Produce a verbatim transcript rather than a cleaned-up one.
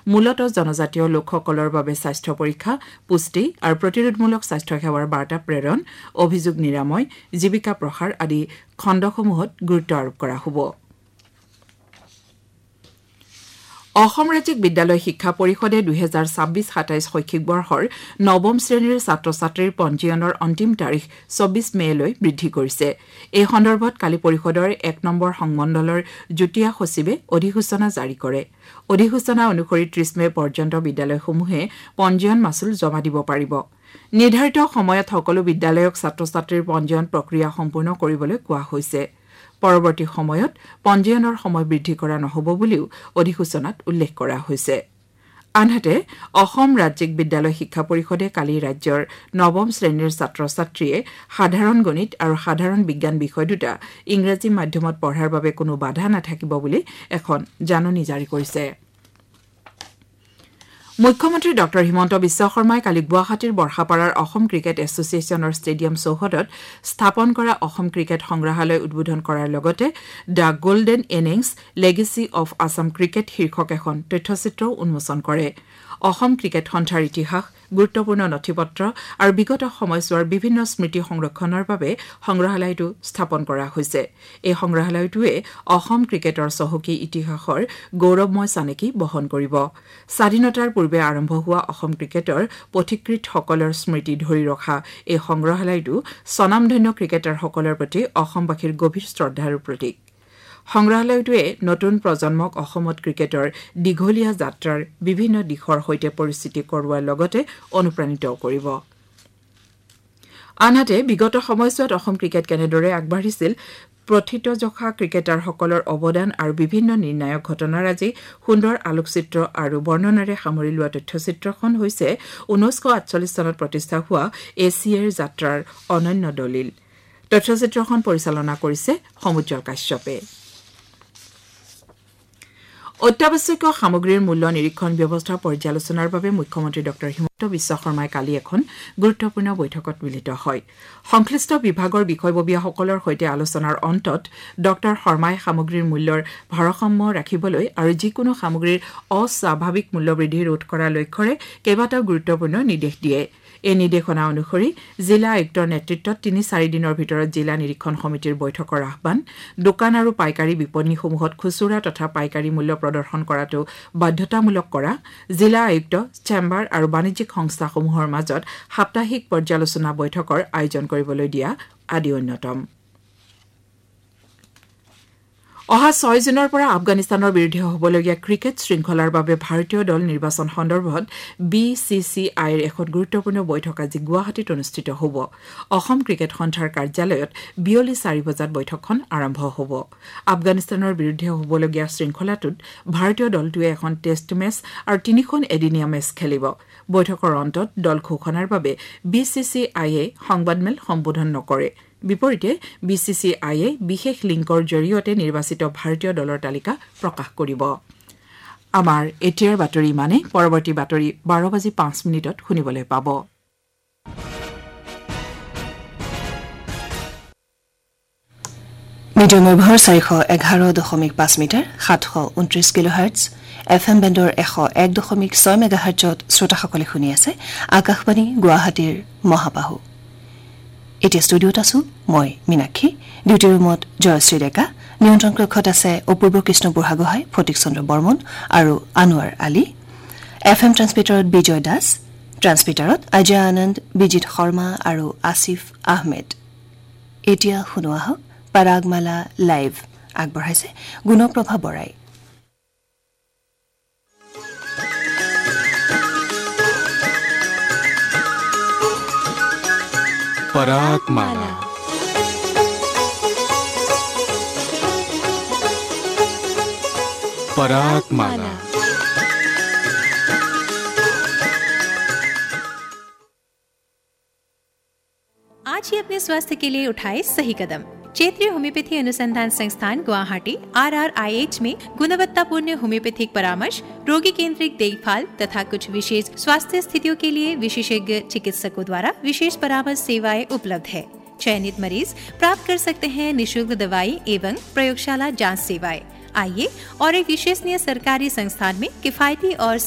মূলতঃ জনজাতীয় লোকসকলৰ বাবে স্বাস্থ্য পৰীক্ষা, পুষ্টি আৰু প্ৰতিৰোধমূলক স্বাস্থ্য সেৱাৰ বাৰ্তা প্ৰেৰণ, অভিযোগ নিৰাময়, জীৱিকা প্ৰসাৰ আদি খণ্ডসমূহত গুৰুত্ব আৰোপ কৰা হ'ব। অসম ৰাজ্যিক বিদ্যালয় শিক্ষা পৰিষদে দুহেজাৰ ছাব্বিছ সাতাইছ শৈক্ষিক বৰ্ষৰ নৱম শ্ৰেণীৰ ছাত্ৰ ছাত্ৰীৰ পঞ্জীয়নৰ অন্তিম তাৰিখ চৌব্বিছ মে'লৈ বৃদ্ধি কৰিছে। এই সন্দৰ্ভত কালি পৰিষদৰ এক নম্বৰ সংমণ্ডলৰ যুটীয়া সচিবে অধিসূচনা জাৰি কৰে। অধিসূচনা অনুসৰি ত্ৰিছ মে' পৰ্যন্ত বিদ্যালয়সমূহে পঞ্জীয়ন মাচুল জমা দিব পাৰিব। নিৰ্ধাৰিত সময়ত সকলো বিদ্যালয়ক ছাত্ৰ ছাত্ৰীৰ পঞ্জীয়ন প্ৰক্ৰিয়া সম্পূৰ্ণ কৰিবলৈ কোৱা হৈছে। পৰৱৰ্তী সময়ত পঞ্জীয়নৰ সময় বৃদ্ধি কৰা নহ'ব বুলিও অধিসূচনাত উল্লেখ কৰা হৈছে। আনহাতে অসম ৰাজ্যিক বিদ্যালয় শিক্ষা পৰিষদে কালি ৰাজ্যৰ নৱম শ্ৰেণীৰ ছাত্ৰ ছাত্ৰীয়ে সাধাৰণ গণিত আৰু সাধাৰণ বিজ্ঞান বিষয় দুটা ইংৰাজী মাধ্যমত পঢ়াৰ বাবে কোনো বাধা নাথাকিব বুলি এখন জাননী জাৰি কৰিছে। মুখ্যমন্ত্ৰী ডক্টৰ হিমন্ত বিশ্ব শৰ্মাই কালি গুৱাহাটীৰ বৰ্ষাপাৰাৰ অসম ক্ৰিকেট এছ'চিয়েশ্যনৰ ষ্টেডিয়াম চৌহদত স্থাপন কৰা অসম ক্ৰিকেট সংগ্ৰহালয় উদ্বোধন কৰাৰ লগতে the golden innings legacy of Assam cricket শীৰ্ষক এখন তথ্যচিত্ৰও উন্মোচন কৰে। অসম ক্ৰিকেট সন্থাৰ ইতিহাস, গুৰুত্বপূৰ্ণ নথিপত্ৰ আৰু বিগত সময়ছোৱাৰ বিভিন্ন স্মৃতি সংৰক্ষণৰ বাবে সংগ্ৰহালয়টো স্থাপন কৰা হৈছে। এই সংগ্ৰহালয়টোৱে অসম ক্ৰিকেটৰ চহকী ইতিহাসৰ গৌৰৱময় চানেকি বহন কৰিব। স্বাধীনতাৰ পূৰ্বে আৰম্ভ হোৱা অসম ক্ৰিকেটৰ পথিকৃতসকলৰ স্মৃতি ধৰি ৰখা এই সংগ্ৰহালয়টো স্বনামধন্য ক্ৰিকেটাৰসকলৰ প্ৰতি অসমবাসীৰ গভীৰ শ্ৰদ্ধাৰ প্ৰতীক। সংগ্ৰহালয়টোৱে নতুন প্ৰজন্মক অসমত ক্ৰিকেটৰ দীঘলীয়া যাত্ৰাৰ বিভিন্ন দিশৰ সৈতে পৰিচিতি কৰোৱাৰ লগতে অনুপ্ৰাণিত কৰিব। আনহাতে বিগত সময়ছোৱাত অসম ক্ৰিকেট কেনেদৰে আগবাঢ়িছিল, প্ৰথিতযশা ক্ৰিকেটাৰসকলৰ অৱদান আৰু বিভিন্ন নিৰ্ণায়ক ঘটনাৰাজি সুন্দৰ আলোকচিত্ৰ আৰু বৰ্ণনাৰে সামৰি লোৱা তথ্যচিত্ৰখন হৈছে ঊনৈছশ আঠচল্লিছ চনত প্ৰতিষ্ঠা হোৱা এছিয়াৰ যাত্ৰাৰ অনন্য দলিল। তথ্যচিত্ৰখন পৰিচালনা কৰিছে সমুজ্জ্বল কাশ্যপে। অত্যাৱশ্যকীয় সামগ্ৰীৰ মূল্য নিৰীক্ষণ ব্যৱস্থা পৰ্যালোচনাৰ বাবে মুখ্যমন্ত্ৰী ডক্টৰ হিমন্ত বিশ্ব শৰ্মাই কালি এখন গুৰুত্বপূৰ্ণ বৈঠকত মিলিত হয়। সংশ্লিষ্ট বিভাগৰ বিষয়ববীয়াসকলৰ সৈতে আলোচনাৰ অন্তত ডক্টৰ শৰ্মাই সামগ্ৰীৰ মূল্যৰ ভাৰসাম্য ৰাখিবলৈ আৰু যিকোনো সামগ্ৰীৰ অস্বাভাৱিক মূল্যবৃদ্ধি ৰোধ কৰাৰ লক্ষ্যৰে কেইবাটাও গুৰুত্বপূৰ্ণ নিৰ্দেশ দিয়ে। এই নিৰ্দেশনা অনুসৰি জিলা আয়ুক্তৰ নেতৃত্বত তিনি চাৰি দিনৰ ভিতৰত জিলা নিৰীক্ষণ সমিতিৰ বৈঠকৰ আহ্বান, দোকান আৰু পাইকাৰী বিপণীসমূহত খুচুৰা তথা পাইকাৰী মূল্য প্ৰদৰ্শন কৰাটো বাধ্যতামূলক কৰা, জিলা আয়ুক্ত, চেম্বাৰ আৰু বাণিজ্যিক সংস্থাসমূহৰ মাজত সাপ্তাহিক পৰ্যালোচনা বৈঠকৰ আয়োজন কৰিবলৈ দিয়া আদি অন্যতম। অহা ছয় জুনৰ পৰা আফগানিস্তানৰ বিৰুদ্ধে হ'বলগীয়া ক্ৰিকেট শৃংখলাৰ বাবে ভাৰতীয় দল নিৰ্বাচন সন্দৰ্ভত বি চি চি আইৰ এখন গুৰুত্বপূৰ্ণ বৈঠক আজি গুৱাহাটীত অনুষ্ঠিত হ'ব। অসম ক্ৰিকেট সন্থাৰ কাৰ্যালয়ত বিয়লি চাৰি বজাত বৈঠকখন আৰম্ভ হ'ব। আফগানিস্তানৰ বিৰুদ্ধে হ'বলগীয়া শৃংখলাটোত ভাৰতীয় দলটোৱে এখন টেষ্ট মেচ আৰু তিনিখন এদিনীয়া মেচ খেলিব। বৈঠকৰ অন্তত দল ঘোষণাৰ বাবে বি চি চি আইয়ে সংবাদমেল সম্বোধন নকৰে। বিপৰীতে বি চি চি আইয়ে বিশেষ লিংকৰ জৰিয়তে নিৰ্বাচিত ভাৰতীয় দলৰ তালিকা প্ৰকাশ কৰিব। আমাৰ এতিয়াৰ বাতৰি ইমানে। পৰৱৰ্তী বাতৰি বাৰ বাজি পাঁচ মিনিটত শুনিবলৈ পাব। মিডিয়াম ৱেভৰ চাৰিশ এঘাৰ দশমিক পাঁচ মিটাৰ সাতশ ঊনত্ৰিশ কিলো হাৰ্টছ এফ এম বেণ্ডৰ এশ এক দশমিক ছয় মেগা হাৰ্টছত শ্ৰোতাসকলে শুনি আছে আকাশবাণী গুৱাহাটীৰ মহাবাহু। এতিয়া ষ্টুডিঅ'ত আছো মই মীনাক্ষী, ডিউটি ৰুমত জয়শ্ৰী ডেকা, নিয়ন্ত্ৰণ কক্ষত আছে অপূৰ্ব কৃষ্ণ বুঢ়াগোহাঁই, ফটিক চন্দ্ৰ বৰ্মন আৰু আনোৱাৰ আলী। এফ এম ট্ৰান্সমিটাৰত বিজয় দাস, ট্ৰান্সমিটাৰত অজয় আনন্দ, বিজিত শৰ্মা আৰু আসিফ আহমেদ। এতিয়া শুনোৱা হওক পৰাগমালা লাইভ, আগবঢ়াইছে গুণপ্ৰভা বৰাই। পৰাগমালা परागमाला। आज ही अपने स्वास्थ्य के लिए उठाए सही कदम। क्षेत्रीय होम्योपैथी अनुसंधान संस्थान Guwahati are are I H में गुणवत्तापूर्ण होम्योपैथिक परामर्श, रोगी केंद्रित देखभाल तथा कुछ विशेष स्वास्थ्य स्थितियों के लिए विशेषज्ञ चिकित्सकों द्वारा विशेष परामर्श सेवाएं उपलब्ध है। चयनित मरीज प्राप्त कर सकते हैं निःशुल्क दवाई एवं प्रयोगशाला जांच सेवाएं। आइए और एक विश्वसनीय सरकारी संस्थान में किफायती और